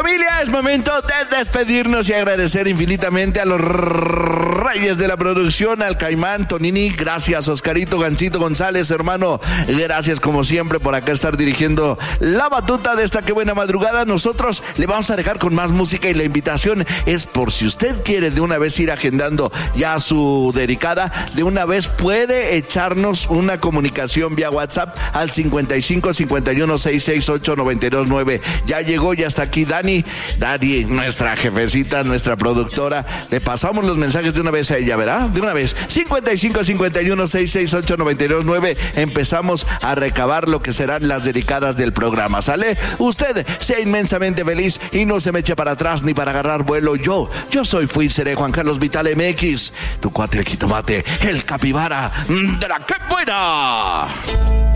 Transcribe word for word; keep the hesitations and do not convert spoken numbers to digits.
Familia, es momento de despedirnos y agradecer infinitamente a los reyes de la producción, al Caimán, Tonini, gracias, Oscarito, Gancito González, hermano, gracias como siempre por acá estar dirigiendo la batuta de esta que buena madrugada. Nosotros le vamos a dejar con más música y la invitación es por si usted quiere de una vez ir agendando ya su dedicada, de una vez puede echarnos una comunicación vía WhatsApp al cincuenta y cinco cincuenta y uno sesenta y seis ocho noventa y dos nueve. Ya llegó, ya está aquí Dani, Dani, nuestra jefecita, nuestra productora. Le pasamos los mensajes de una vez a ella, ¿verdad? De una vez. cincuenta y cinco cincuenta y uno sesenta y seis ocho noventa y dos nueve. Empezamos a recabar lo que serán las dedicadas del programa, ¿sale? Usted sea inmensamente feliz y no se me eche para atrás ni para agarrar vuelo. Yo, yo soy, fui, seré Juan Carlos Vital M X, tu cuate el jitomate, el capibara de la que buena.